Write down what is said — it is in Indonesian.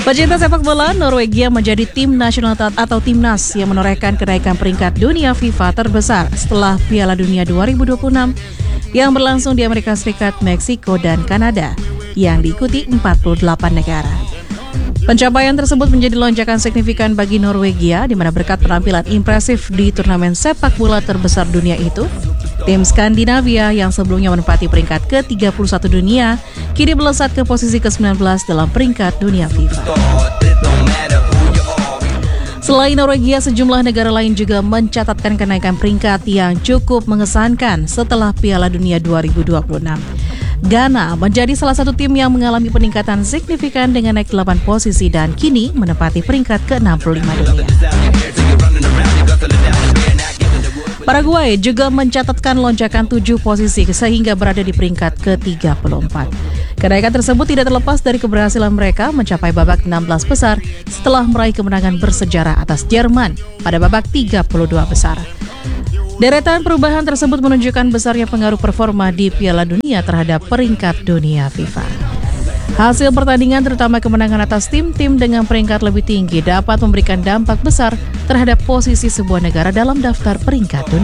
Pecinta sepak bola, Norwegia menjadi tim nasional atau timnas yang menorehkan kenaikan peringkat dunia FIFA terbesar setelah Piala Dunia 2026 yang berlangsung di Amerika Serikat, Meksiko, dan Kanada yang diikuti 48 negara. Pencapaian tersebut menjadi lonjakan signifikan bagi Norwegia, di mana berkat penampilan impresif di turnamen sepak bola terbesar dunia itu, tim Skandinavia yang sebelumnya menempati peringkat ke-31 dunia, kini melesat ke posisi ke-19 dalam peringkat dunia FIFA. Selain Norwegia, sejumlah negara lain juga mencatatkan kenaikan peringkat yang cukup mengesankan setelah Piala Dunia 2026. Ghana menjadi salah satu tim yang mengalami peningkatan signifikan dengan naik 8 posisi dan kini menempati peringkat ke-65 dunia. Paraguay juga mencatatkan lonjakan 7 posisi sehingga berada di peringkat ke-34. Kenaikan tersebut tidak terlepas dari keberhasilan mereka mencapai babak 16 besar setelah meraih kemenangan bersejarah atas Jerman pada babak 32 besar. Deretan perubahan tersebut menunjukkan besarnya pengaruh performa di Piala Dunia terhadap peringkat dunia FIFA. Hasil pertandingan terutama kemenangan atas tim-tim dengan peringkat lebih tinggi dapat memberikan dampak besar terhadap posisi sebuah negara dalam daftar peringkat dunia.